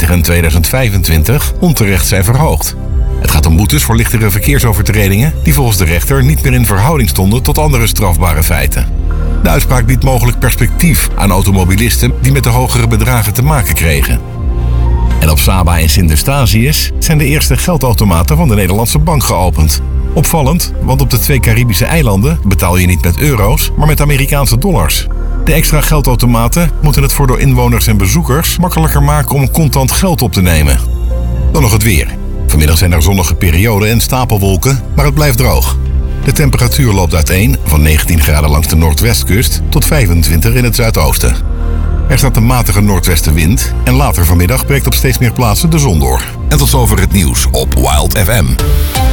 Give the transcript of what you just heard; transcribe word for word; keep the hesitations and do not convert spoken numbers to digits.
tweeëntwintig en tweeduizend vijfentwintig onterecht zijn verhoogd. Het gaat om boetes voor lichtere verkeersovertredingen die volgens de rechter niet meer in verhouding stonden tot andere strafbare feiten. De uitspraak biedt mogelijk perspectief aan automobilisten die met de hogere bedragen te maken kregen. En op Saba in Sint-Eustatius zijn de eerste geldautomaten van de Nederlandse bank geopend. Opvallend, want op de twee Caribische eilanden betaal je niet met euro's, maar met Amerikaanse dollars. De extra geldautomaten moeten het voor de inwoners en bezoekers makkelijker maken om contant geld op te nemen. Dan nog het weer. Vanmiddag zijn er zonnige perioden en stapelwolken, maar het blijft droog. De temperatuur loopt uiteen van negentien graden langs de noordwestkust tot vijfentwintig in het zuidoosten. Er staat een matige noordwestenwind en later vanmiddag breekt op steeds meer plaatsen de zon door. En tot zover het nieuws op Wild F M.